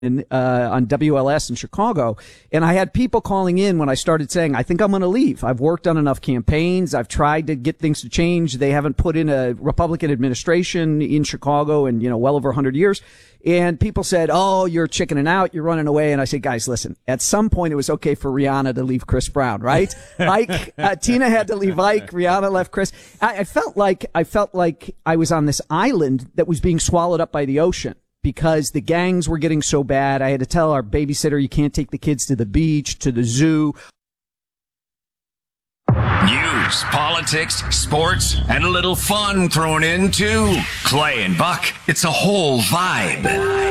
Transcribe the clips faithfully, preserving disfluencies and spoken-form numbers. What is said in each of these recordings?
in, uh, on W L S in Chicago. And I had people calling in when I started saying, I think I'm going to leave. I've worked on enough campaigns. I've tried to get things to change. They haven't put in a Republican administration in Chicago in, you know, well over one hundred years. And people said, oh, you're chickening out. You're running away. And I said, guys, listen, at some point it was okay for Rihanna to leave Chris Brown, right? Ike, uh, Tina had to leave Ike. Rihanna left Chris. I, I felt like, I felt like I was on this island that was being swallowed up by the ocean because the gangs were getting so bad. I had to tell our babysitter, you can't take the kids to the beach, to the zoo. News, politics, sports, and a little fun thrown into Clay and Buck. It's a whole vibe.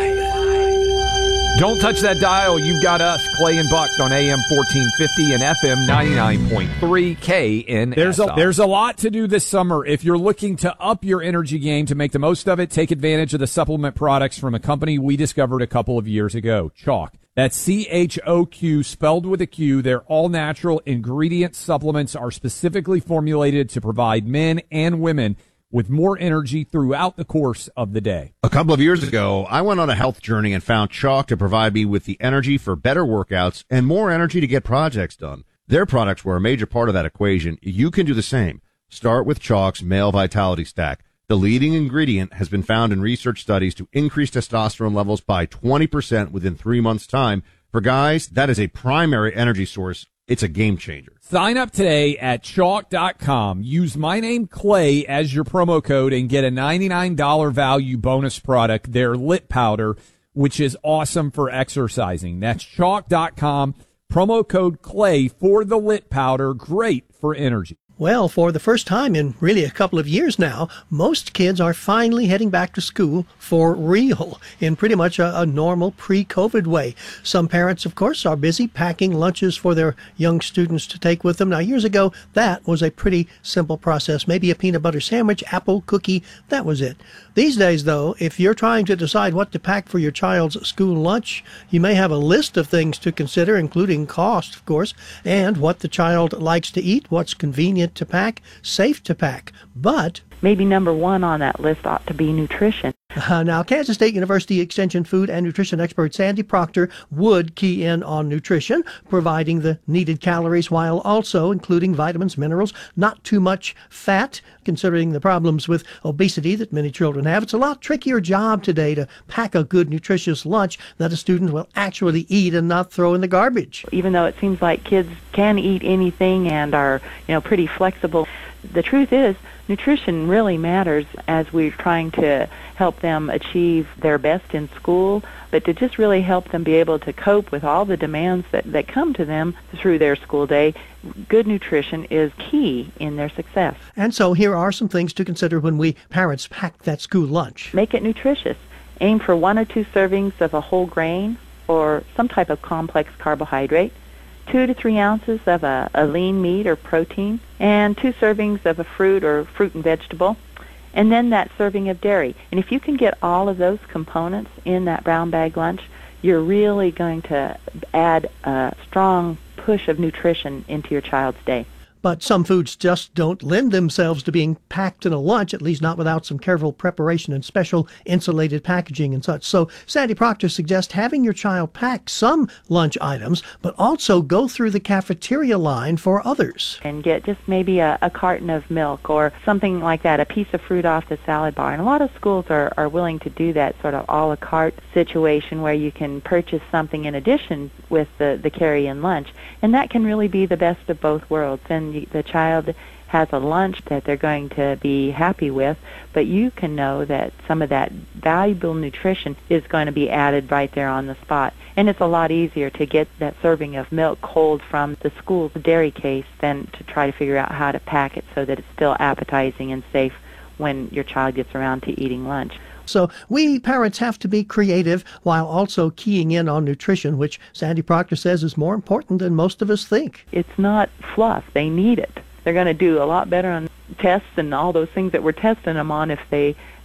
Don't touch that dial. You've got us, Clay and Buck, on A M fourteen fifty and F M ninety-nine point three K N S I. There's a, there's a lot to do this summer. If you're looking to up your energy game to make the most of it, take advantage of the supplement products from a company we discovered a couple of years ago, Chalk. That's C H O Q, spelled with a Q. Their all-natural ingredient supplements are specifically formulated to provide men and women with more energy throughout the course of the day. A couple of years ago, I went on a health journey and found Chalk to provide me with the energy for better workouts and more energy to get projects done. Their products were a major part of that equation. You can do the same. Start with Chalk's Male Vitality Stack. The leading ingredient has been found in research studies to increase testosterone levels by twenty percent within three months' time. For guys, that is a primary energy source. It's a game changer. Sign up today at chalk dot com. Use my name, Clay, as your promo code and get a ninety-nine dollars value bonus product, their Lit Powder, which is awesome for exercising. That's chalk dot com. Promo code Clay for the Lit Powder. Great for energy. Well, for the first time in really a couple of years now, most kids are finally heading back to school for real in pretty much a, a normal pre-COVID way. Some parents, of course, are busy packing lunches for their young students to take with them. Now, years ago, that was a pretty simple process. Maybe a peanut butter sandwich, apple, cookie, that was it. These days, though, if you're trying to decide what to pack for your child's school lunch, you may have a list of things to consider, including cost, of course, and what the child likes to eat, what's convenient to pack, safe to pack. But maybe number one on that list ought to be nutrition. Uh, now, Kansas State University Extension food and nutrition expert Sandy Proctor would key in on nutrition, providing the needed calories while also including vitamins, minerals, not too much fat, considering the problems with obesity that many children have. It's a lot trickier job today to pack a good, nutritious lunch that a student will actually eat and not throw in the garbage. Even though it seems like kids can eat anything and are, you know, pretty flexible, the truth is nutrition really matters as we're trying to help them achieve their best in school, but to just really help them be able to cope with all the demands that, that come to them through their school day. Good nutrition is key in their success. And so here are some things to consider when we parents pack that school lunch. Make it nutritious. Aim for one or two servings of a whole grain or some type of complex carbohydrate, two to three ounces of a, a lean meat or protein, and two servings of a fruit or fruit and vegetable, and then that serving of dairy. And if you can get all of those components in that brown bag lunch, you're really going to add a strong push of nutrition into your child's day. But some foods just don't lend themselves to being packed in a lunch, at least not without some careful preparation and special insulated packaging and such. So Sandy Proctor suggests having your child pack some lunch items, but also go through the cafeteria line for others. And get just maybe a, a carton of milk or something like that, a piece of fruit off the salad bar. And a lot of schools are, are willing to do that sort of a la carte situation where you can purchase something in addition with the, the carry-in lunch. And that can really be the best of both worlds. And the child has a lunch that they're going to be happy with, but you can know that some of that valuable nutrition is going to be added right there on the spot. And it's a lot easier to get that serving of milk cold from the school's dairy case than to try to figure out how to pack it so that it's still appetizing and safe when your child gets around to eating lunch. So we parents have to be creative while also keying in on nutrition, which Sandy Proctor says is more important than most of us think. It's not fluff. They need it. They're going to do a lot better on tests and all those things that we're testing them on if they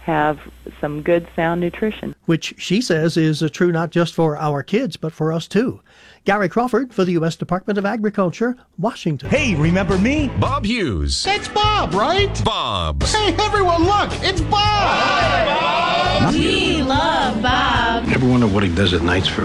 have some good, sound nutrition. Which she says is uh, true not just for our kids, but for us too. Gary Crawford for the U S Department of Agriculture, Washington. Hey, remember me? Bob Hughes. It's Bob, right? Bob. Hey, everyone, look, it's Bob! Hi, Bob! We love Bob. Ever wonder what he does at nights for